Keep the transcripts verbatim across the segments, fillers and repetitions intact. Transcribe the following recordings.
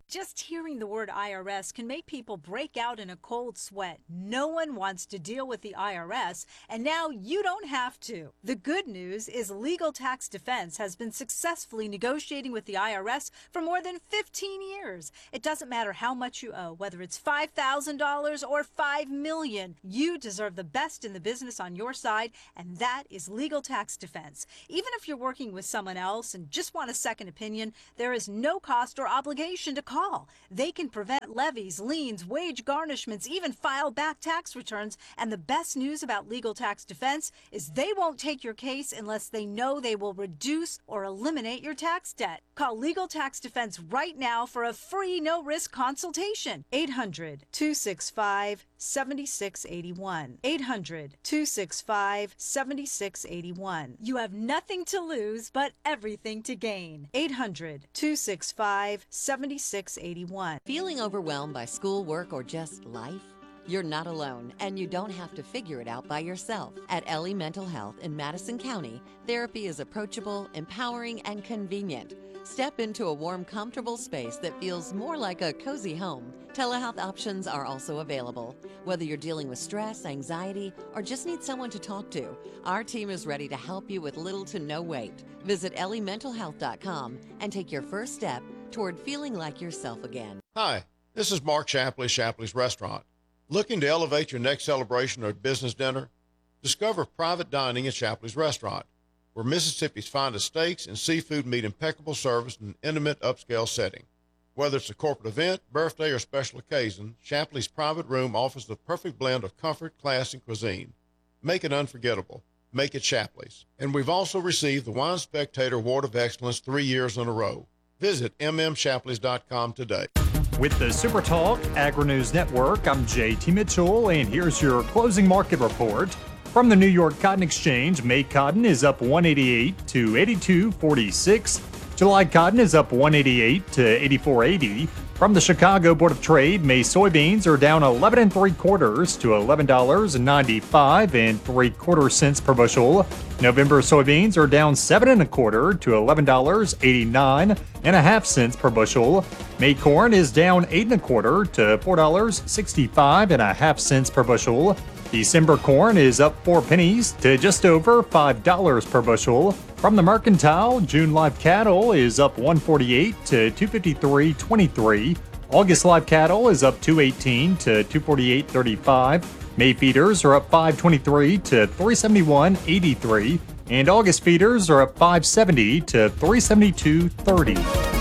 Just hearing the word I R S can make people break out in a cold sweat. No one wants to deal with the I R S, and now you don't have to. The good news is Legal Tax Defense has been successfully negotiating with the I R S for more than fifteen years. It doesn't matter how much you owe, whether it's five thousand dollars or five million dollars. You deserve the best in the business on your side, and that is Legal Tax Defense. Even if you're working with someone else and just want a second opinion, there is no cost or obligation to call. They can prevent levies, liens, wage garnishments, even file back tax returns. And the best news about Legal Tax Defense is they won't take your case unless they know they will reduce or eliminate your tax debt. Call Legal Tax Defense right now for a free no-risk consultation. eight hundred, two six five, seven six eight one. eight hundred, two six five, seven six eight one. You have nothing to lose but everything to gain. eight hundred, two six five, seven six eight one. Feeling overwhelmed by school, work, or just life? You're not alone, and you don't have to figure it out by yourself. At Ellie Mental Health in Madison County, therapy is approachable, empowering, and convenient. Step into a warm, comfortable space that feels more like a cozy home. Telehealth options are also available. Whether you're dealing with stress, anxiety, or just need someone to talk to, our team is ready to help you with little to no wait. Visit ellie mental health dot com and take your first step toward feeling like yourself again. Hi, this is Mark Shapley, Shapley's Restaurant. Looking to elevate your next celebration or business dinner? Discover private dining at Shapley's Restaurant, where Mississippi's finest steaks and seafood meet impeccable service in an intimate upscale setting. Whether it's a corporate event, birthday, or special occasion, Shapley's private room offers the perfect blend of comfort, class, and cuisine. Make it unforgettable. Make it Shapley's. And we've also received the Wine Spectator Award of Excellence three years in a row. Visit m m shapleys dot com today. With the Super Talk Agri-News Network, I'm J T Mitchell, and here's your closing market report. From the New York Cotton Exchange, May cotton is up one eighty-eight to eighty-two forty-six. July cotton is up one eighty-eight to eighty-four eighty. From the Chicago Board of Trade, May soybeans are down eleven and three quarters to eleven dollars and ninety-five and three quarter cents per bushel. November soybeans are down seven and a quarter to eleven dollars eighty-nine and a half cents per bushel. May corn is down eight and a quarter to four dollars sixty-five and a half cents per bushel. December corn is up four pennies to just over five dollars per bushel. From the Mercantile, June live cattle is up one forty-eight to two fifty-three twenty-three. August live cattle is up two eighteen to two forty-eight thirty-five. May feeders are up five twenty-three to three seventy-one eighty-three. And August feeders are up five seventy to three seventy-two thirty.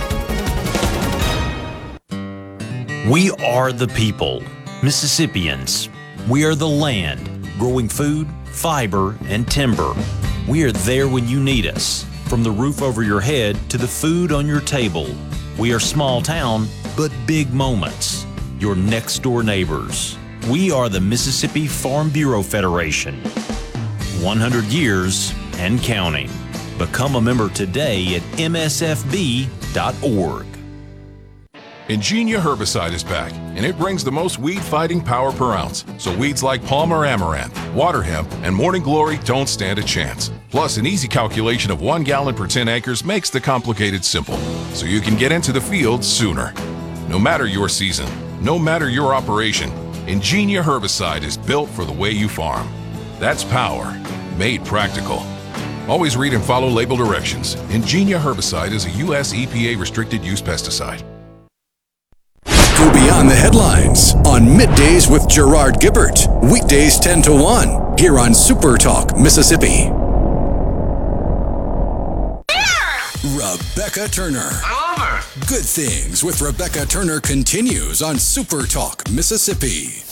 We are the people, Mississippians. We are the land, growing food, fiber, and timber. We are there when you need us, from the roof over your head to the food on your table. We are small town, but big moments. Your next door neighbors. We are the Mississippi Farm Bureau Federation. one hundred years and counting. Become a member today at m s f b dot org. Ingenia herbicide is back, and it brings the most weed-fighting power per ounce, so weeds like Palmer Amaranth, water hemp, and morning glory don't stand a chance. Plus, an easy calculation of one gallon per ten acres makes the complicated simple, so you can get into the field sooner. No matter your season, no matter your operation, Ingenia herbicide is built for the way you farm. That's power, made practical. Always read and follow label directions. Ingenia herbicide is a U S E P A restricted use pesticide. Go beyond the headlines on Middays with Gerard Gibbert. Weekdays ten to one here on Super Talk Mississippi. Rebecca Turner. I love her. Good Things with Rebecca Turner continues on Super Talk Mississippi.